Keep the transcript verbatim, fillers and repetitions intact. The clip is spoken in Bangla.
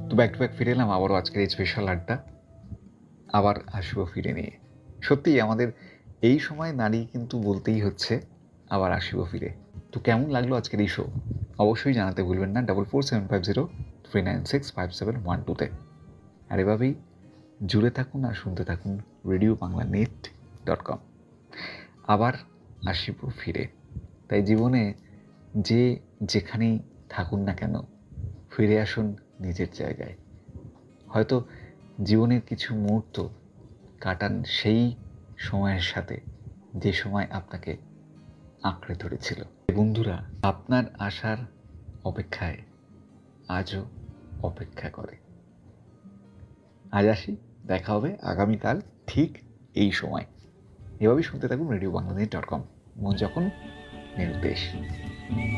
তো ব্যাক টু ব্যাক ফিরে এলাম আবারও আজকের এই স্পেশাল আড্ডা, আবার আসবো ফিরে নিয়ে। সত্যিই আমাদের এই সময় নারী কিন্তু বলতেই হচ্ছে আবার আসবো ফিরে। তো কেমন লাগলো আজকের এই শো অবশ্যই জানাতে ভুলবেন না double four seven five zero three nine six five seven one টুতে। আর এভাবেই জুড়ে থাকুন আর শুনতে থাকুন radio Bangla net dot com. আবার আসিব ফিরে। তাই জীবনে যে যেখানেই থাকুন না কেন ফিরে আসুন নিজের জায়গায়। হয়তো জীবনের কিছু মুহূর্ত কাটান সেই সময়ের সাথে যে সময় আপনাকে আঁকড়ে ধরেছিল। বন্ধুরা আপনার আসার অপেক্ষায় আজও অপেক্ষা করে। আজ আসি, দেখা হবে আগামীকাল ঠিক এই সময়। এভাবেই শুনতে থাকুন রেডিও বাংলাদেশ ডট কম। মন যখন নিরুদ্দেশ।